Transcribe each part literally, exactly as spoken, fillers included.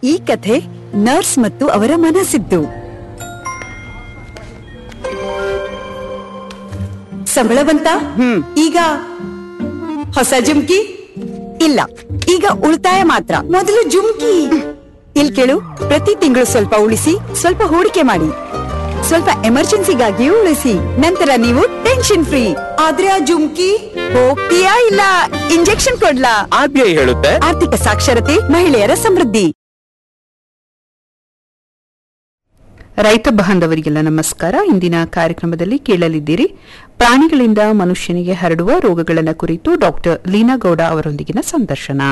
ಈ ಕಥೆ ನರ್ಸ್ ಮತ್ತು ಅವರ ಮನಸ್ಸಿದ್ದು. ಸಂಬಳ ಬಂತ? ಹ್ಮ್ ಈಗ ಹೊಸ ಜುಮ್ಕಿ ಇಲ್ಲ, ಈಗ ಉಳಿತಾಯ ಮಾತ್ರ. ಮೊದಲು ಜುಮ್ಕಿ. ಇಲ್ ಕೇಳು, ಪ್ರತಿ ತಿಂಗಳು ಸ್ವಲ್ಪ ಉಳಿಸಿ, ಸ್ವಲ್ಪ ಹೂಡಿಕೆ ಮಾಡಿ, ಸ್ವಲ್ಪ ಎಮರ್ಜೆನ್ಸಿಗಾಗಿಯೂ ಉಳಿಸಿ. ನಂತರ ನೀವು ಟೆನ್ಷನ್ ಫ್ರೀ. ಆದ್ರೆ ಆ ಜುಮ್ಕಿ ಹೋಗ್ತೀಯಾ ಇಲ್ಲ ಇಂಜೆಕ್ಷನ್ ಕೊಡ್ಲಾ? ಆರ್ ಬಿ ಐ ಹೇಳುತ್ತೆ, ಆರ್ಥಿಕ ಸಾಕ್ಷರತೆ ಮಹಿಳೆಯರ ಸಮೃದ್ಧಿ. ರೈತ ಬಾಂಧವರಿಗೆಲ್ಲ ನಮಸ್ಕಾರ. ಇಂದಿನ ಕಾರ್ಯಕ್ರಮದಲ್ಲಿ ಕೇಳಲಿದ್ದೀರಿ ಪ್ರಾಣಿಗಳಿಂದ ಮನುಷ್ಯನಿಗೆ ಹರಡುವ ರೋಗಗಳನ್ನು ಕುರಿತು ಡಾಕ್ಟರ್ ಲೀನಾ ಗೌಡ ಅವರೊಂದಿಗಿನ ಸಂದರ್ಶನ.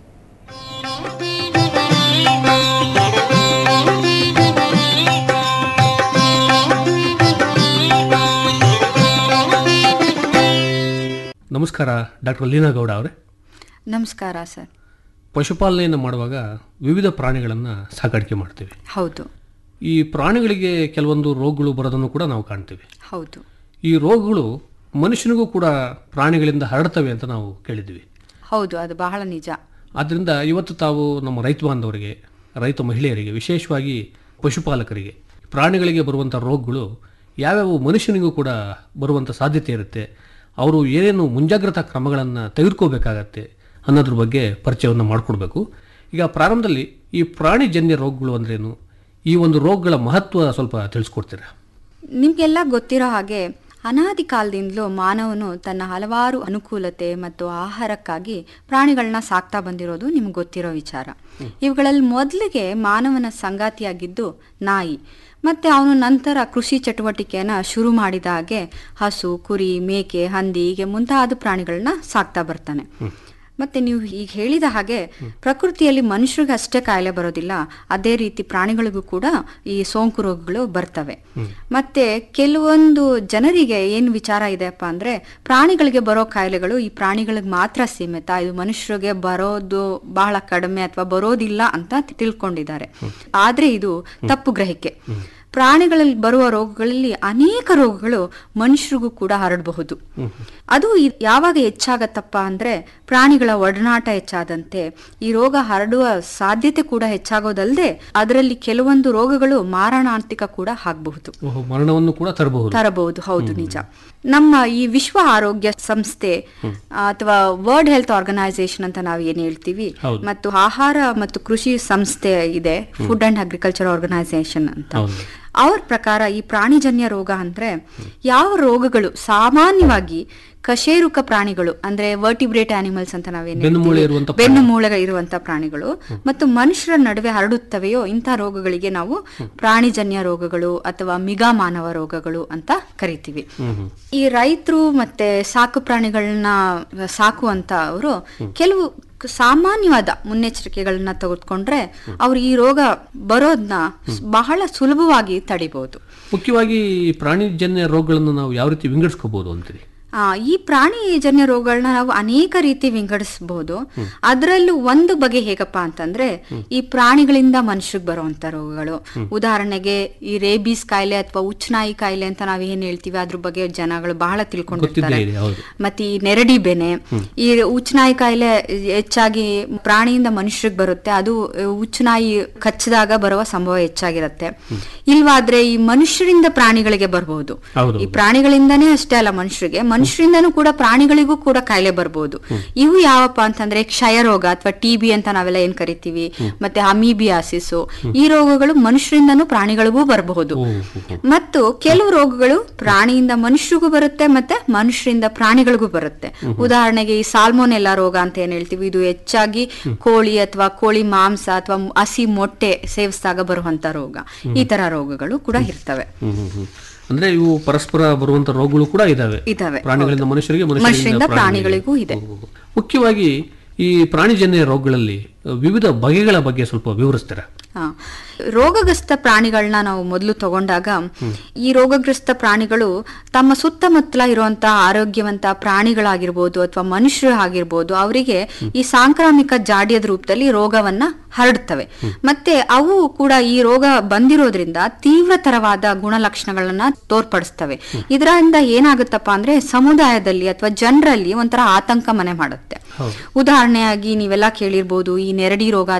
ನಮಸ್ಕಾರ ಡಾಕ್ಟರ್ ಲೀನಾ ಗೌಡ ಅವರೇ. ನಮಸ್ಕಾರ ಸರ್. ಪಶುಪಾಲನೆಯನ್ನು ಮಾಡುವಾಗ ವಿವಿಧ ಪ್ರಾಣಿಗಳನ್ನು ಸಾಕಾಣಿಕೆ ಮಾಡ್ತೀವಿ. ಹೌದು. ಈ ಪ್ರಾಣಿಗಳಿಗೆ ಕೆಲವೊಂದು ರೋಗಗಳು ಬರೋದನ್ನು ಕೂಡ ನಾವು ಕಾಣ್ತೀವಿ. ಹೌದು. ಈ ರೋಗಗಳು ಮನುಷ್ಯನಿಗೂ ಕೂಡ ಪ್ರಾಣಿಗಳಿಂದ ಹರಡ್ತವೆ ಅಂತ ನಾವು ಕೇಳಿದ್ವಿ. ಹೌದು, ಅದು ಬಹಳ ನಿಜ. ಆದ್ದರಿಂದ ಇವತ್ತು ತಾವು ನಮ್ಮ ರೈತ ಬಾಂಧವರಿಗೆ, ರೈತ ಮಹಿಳೆಯರಿಗೆ, ವಿಶೇಷವಾಗಿ ಪಶುಪಾಲಕರಿಗೆ ಪ್ರಾಣಿಗಳಿಗೆ ಬರುವಂಥ ರೋಗಗಳು ಯಾವ್ಯಾವ ಮನುಷ್ಯನಿಗೂ ಕೂಡ ಬರುವಂಥ ಸಾಧ್ಯತೆ ಇರುತ್ತೆ, ಅವರು ಏನೇನು ಮುಂಜಾಗ್ರತಾ ಕ್ರಮಗಳನ್ನು ತೆಗೆದುಕೋಬೇಕಾಗತ್ತೆ ಅನ್ನೋದ್ರ ಬಗ್ಗೆ ಪರಿಚಯವನ್ನು ಮಾಡಿಕೊಡ್ಬೇಕು. ಈಗ ಪ್ರಾರಂಭದಲ್ಲಿ ಈ ಪ್ರಾಣಿಜನ್ಯ ರೋಗಗಳು ಅಂದ್ರೇನು, ಈ ಒಂದು ರೋಗಗಳ ಮಹತ್ವ ಸ್ವಲ್ಪ ತಿಳಿಸ್ಕೊಡ್ತೀರಾ? ನಿಮಗೆಲ್ಲ ಗೊತ್ತಿರೋ ಹಾಗೆ ಅನಾದಿ ಕಾಲದಿಂದಲೂ ಮಾನವನು ತನ್ನ ಹಲವಾರು ಅನುಕೂಲತೆ ಮತ್ತು ಆಹಾರಕ್ಕಾಗಿ ಪ್ರಾಣಿಗಳನ್ನ ಸಾಕ್ತಾ ಬಂದಿರೋದು ನಿಮ್ಗೆ ಗೊತ್ತಿರೋ ವಿಚಾರ. ಇವುಗಳಲ್ಲಿ ಮೊದಲಿಗೆ ಮಾನವನ ಸಂಗಾತಿಯಾಗಿದ್ದು ನಾಯಿ. ಮತ್ತು ಅವನು ನಂತರ ಕೃಷಿ ಚಟುವಟಿಕೆಯನ್ನು ಶುರು ಮಾಡಿದ ಹಾಗೆ ಹಸು, ಕುರಿ, ಮೇಕೆ, ಹಂದಿ ಹೀಗೆ ಮುಂತಾದ ಪ್ರಾಣಿಗಳನ್ನ ಸಾಕ್ತಾ ಬರ್ತಾನೆ. ಮತ್ತೆ ನೀವು ಈಗ ಹೇಳಿದ ಹಾಗೆ ಪ್ರಕೃತಿಯಲ್ಲಿ ಮನುಷ್ಯರಿಗೆ ಅಷ್ಟೇ ಕಾಯಿಲೆ ಬರೋದಿಲ್ಲ, ಅದೇ ರೀತಿ ಪ್ರಾಣಿಗಳಿಗೂ ಕೂಡ ಈ ಸೋಂಕು ರೋಗಗಳು ಬರ್ತವೆ. ಮತ್ತೆ ಕೆಲವೊಂದು ಜನರಿಗೆ ಏನು ವಿಚಾರ ಇದೆಯಪ್ಪ ಅಂದ್ರೆ, ಪ್ರಾಣಿಗಳಿಗೆ ಬರೋ ಕಾಯಿಲೆಗಳು ಈ ಪ್ರಾಣಿಗಳಿಗೆ ಮಾತ್ರ ಸೀಮಿತ, ಇದು ಮನುಷ್ಯರಿಗೆ ಬರೋದು ಬಹಳ ಕಡಿಮೆ ಅಥವಾ ಬರೋದಿಲ್ಲ ಅಂತ ತಿಳ್ಕೊಂಡಿದ್ದಾರೆ. ಆದ್ರೆ ಇದು ತಪ್ಪು ಗ್ರಹಿಕೆ. ಪ್ರಾಣಿಗಳಲ್ಲಿ ಬರುವ ರೋಗಗಳಲ್ಲಿ ಅನೇಕ ರೋಗಗಳು ಮನುಷ್ಯರಿಗೂ ಕೂಡ ಹರಡಬಹುದು. ಅದು ಯಾವಾಗ ಹೆಚ್ಚಾಗತ್ತಪ್ಪ ಅಂದ್ರೆ, ಪ್ರಾಣಿಗಳ ಒಡನಾಟ ಹೆಚ್ಚಾದಂತೆ ಈ ರೋಗ ಹರಡುವ ಸಾಧ್ಯತೆ ಕೂಡ ಹೆಚ್ಚಾಗೋದಲ್ಲದೆ ಅದರಲ್ಲಿ ಕೆಲವೊಂದು ರೋಗಗಳು ಮಾರಣಾಂತಿಕ ಕೂಡ ಆಗಬಹುದು, ಮರಣವನ್ನು ಕೂಡ ತರಬಹುದು ತರಬಹುದು ಹೌದು, ನಿಜ. ನಮ್ಮ ಈ ವಿಶ್ವ ಆರೋಗ್ಯ ಸಂಸ್ಥೆ ಅಥವಾ ವರ್ಲ್ಡ್ ಹೆಲ್ತ್ ಆರ್ಗನೈಸೇಷನ್ ಅಂತ ನಾವು ಏನ್ ಹೇಳ್ತೀವಿ, ಮತ್ತು ಆಹಾರ ಮತ್ತು ಕೃಷಿ ಸಂಸ್ಥೆ ಇದೆ, ಫುಡ್ ಅಂಡ್ ಅಗ್ರಿಕಲ್ಚರ್ ಆರ್ಗನೈಸೇಷನ್ ಅಂತ. ಅವ್ರ ಪ್ರಕಾರ ಈ ಪ್ರಾಣಿಜನ್ಯ ರೋಗ ಅಂದ್ರೆ ಯಾವ ರೋಗಗಳು ಸಾಮಾನ್ಯವಾಗಿ ಕಶೇರುಕ ಪ್ರಾಣಿಗಳು ಅಂದ್ರೆ ವರ್ಟಿಬ್ರೇಟ್ ಆನಿಮಲ್ಸ್ ಅಂತ ನಾವೇನು ಬೆನ್ನು ಮೂಳೆ ಇರುವಂತಹ ಪ್ರಾಣಿಗಳು ಮತ್ತು ಮನುಷ್ಯರ ನಡುವೆ ಹರಡುತ್ತವೆಯೋ ಇಂಥ ರೋಗಗಳಿಗೆ ನಾವು ಪ್ರಾಣಿಜನ್ಯ ರೋಗಗಳು ಅಥವಾ ಮಿಗಾ ಮಾನವ ರೋಗಗಳು ಅಂತ ಕರಿತೀವಿ. ಈ ರೈತರು ಮತ್ತೆ ಸಾಕು ಪ್ರಾಣಿಗಳನ್ನ ಸಾಕುವಂತ ಅವರು ಕೆಲವು ಸಾಮಾನ್ಯವಾದ ಮುನ್ನೆಚ್ಚರಿಕೆಗಳನ್ನ ತೆಗೆದುಕೊಂಡ್ರೆ ಅವ್ರು ಈ ರೋಗ ಬರೋದನ್ನ ಬಹಳ ಸುಲಭವಾಗಿ ತಡಿಬಹುದು. ಮುಖ್ಯವಾಗಿ ಪ್ರಾಣಿಜನ್ಯ ರೋಗಗಳನ್ನು ನಾವು ಯಾವ ರೀತಿ ವಿಂಗಡಿಸ್ಕೋಬಹುದು ಅಂತೀರಿ? ಆ ಈ ಪ್ರಾಣಿಜನ್ಯ ರೋಗಗಳನ್ನ ನಾವು ಅನೇಕ ರೀತಿ ವಿಂಗಡಿಸಬಹುದು. ಅದರಲ್ಲೂ ಒಂದು ಬಗೆ ಹೇಗಪ್ಪ ಅಂತಂದ್ರೆ, ಈ ಪ್ರಾಣಿಗಳಿಂದ ಮನುಷ್ಯರಿಗೆ ಬರುವಂತ ರೋಗಗಳು. ಉದಾಹರಣೆಗೆ ಈ ರೇಬೀಸ್ ಕಾಯಿಲೆ ಅಥವಾ ಉಚ್ಚನಾಯಿ ಕಾಯಿಲೆ ಅಂತ ನಾವ್ ಏನ್ ಹೇಳ್ತೀವಿ, ಅದ್ರ ಬಗ್ಗೆ ಜನಗಳು ಬಹಳ ತಿಳ್ಕೊಂಡಿರ್ತಾರೆ. ಮತ್ತೆ ಈ ನೆರಡಿ ಬೆನೆ, ಈ ಉಚ್ಚನಾಯಿ ಕಾಯಿಲೆ ಹೆಚ್ಚಾಗಿ ಪ್ರಾಣಿಯಿಂದ ಮನುಷ್ಯರಿಗೆ ಬರುತ್ತೆ, ಅದು ಉಚ್ಚನಾಯಿ ಕಚ್ಚಿದಾಗ ಬರುವ ಸಂಭವ ಹೆಚ್ಚಾಗಿರುತ್ತೆ. ಇಲ್ವಾದ್ರೆ ಈ ಮನುಷ್ಯರಿಂದ ಪ್ರಾಣಿಗಳಿಗೆ ಬರಬಹುದು. ಈ ಪ್ರಾಣಿಗಳಿಂದಾನೇ ಅಷ್ಟೇ ಅಲ್ಲ, ಮನುಷ್ಯರಿಗೆ ಮನುಷ್ಯರಿಂದನೂ ಕೂಡ ಪ್ರಾಣಿಗಳಿಗೂ ಕೂಡ ಕಾಯಿಲೆ ಬರ್ಬೋದು. ಇವು ಯಾವಪ್ಪ ಅಂತಂದ್ರೆ ಕ್ಷಯ ರೋಗ ಅಥವಾ ಟಿ ಬಿ ಅಂತ ನಾವೆಲ್ಲ ಏನ್ ಕರಿತೀವಿ, ಮತ್ತೆ ಅಮೀಬಿಯಾಸಿಸ್, ಈ ರೋಗಗಳು ಮನುಷ್ಯರಿಂದನೂ ಪ್ರಾಣಿಗಳಿಗೂ ಬರಬಹುದು. ಮತ್ತು ಕೆಲವು ರೋಗಗಳು ಪ್ರಾಣಿಯಿಂದ ಮನುಷ್ಯರಿಗೂ ಬರುತ್ತೆ ಮತ್ತೆ ಮನುಷ್ಯರಿಂದ ಪ್ರಾಣಿಗಳಿಗೂ ಬರುತ್ತೆ. ಉದಾಹರಣೆಗೆ ಈ ಸಾಲ್ಮೋನೆಲ್ಲಾ ರೋಗ ಅಂತ ಏನ್ ಹೇಳ್ತೀವಿ, ಇದು ಹೆಚ್ಚಾಗಿ ಕೋಳಿ ಅಥವಾ ಕೋಳಿ ಮಾಂಸ ಅಥವಾ ಹಸಿ ಮೊಟ್ಟೆ ಸೇವಿಸಿದಾಗ ಬರುವಂತ ರೋಗ. ಈ ತರ ರೋಗಗಳು ಕೂಡ ಇರ್ತವೆ. ಅಂದ್ರೆ ಇವು ಪರಸ್ಪರ ಬರುವಂತ ರೋಗಗಳು ಕೂಡ ಇದಾವೆ, ಪ್ರಾಣಿಗಳಿಂದ ಮನುಷ್ಯರಿಗೆ, ಮನುಷ್ಯರಿಂದ ಪ್ರಾಣಿಗಳಿಗೂ ಇದೆ. ಮುಖ್ಯವಾಗಿ ಈ ಪ್ರಾಣಿಜನ್ಯ ರೋಗಗಳಲ್ಲಿ ವಿವಿಧ ಬಗೆಗಳ ಬಗ್ಗೆ ಸ್ವಲ್ಪ ವಿವರಿಸ್ತೀರಾ? ಹಾ, ರೋಗಗ್ರಸ್ತ ಪ್ರಾಣಿಗಳನ್ನ ನಾವು ಮೊದಲು ತಗೊಂಡಾಗ ಈ ರೋಗಗ್ರಸ್ತ ಪ್ರಾಣಿಗಳು ತಮ್ಮ ಸುತ್ತಮುತ್ತಲ ಇರುವಂತಹ ಆರೋಗ್ಯವಂತ ಪ್ರಾಣಿಗಳಾಗಿರ್ಬೋದು ಅಥವಾ ಮನುಷ್ಯರು ಆಗಿರ್ಬೋದು, ಅವರಿಗೆ ಈ ಸಾಂಕ್ರಾಮಿಕ ಜಾಡಿಯದ ರೂಪದಲ್ಲಿ ರೋಗವನ್ನ ಹರಡುತ್ತವೆ. ಮತ್ತೆ ಅವು ಕೂಡ ಈ ರೋಗ ಬಂದಿರೋದ್ರಿಂದ ತೀವ್ರತರವಾದ ಗುಣಲಕ್ಷಣಗಳನ್ನ ತೋರ್ಪಡಿಸ್ತವೆ. ಇದರಿಂದ ಏನಾಗುತ್ತಪ್ಪ ಅಂದ್ರೆ ಸಮುದಾಯದಲ್ಲಿ ಅಥವಾ ಜನರಲ್ಲಿ ಒಂಥರ ಆತಂಕ ಮನೆ ಮಾಡುತ್ತೆ. ಉದಾಹರಣೆಯಾಗಿ ನೀವೆಲ್ಲ ಕೇಳಿರ್ಬೋದು, ಈ ನೆರಡಿ ರೋಗ